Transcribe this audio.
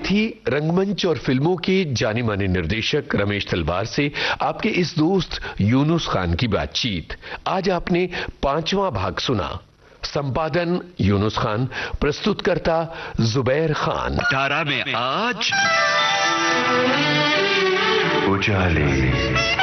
थी रंगमंच और फिल्मों के जाने माने निर्देशक रमेश तलवार से आपके इस दोस्त यूनुस खान की बातचीत। आज आपने 5वां भाग सुना। संपादन यूनुस खान, प्रस्तुतकर्ता जुबैर खान। तारा में आज उजाले।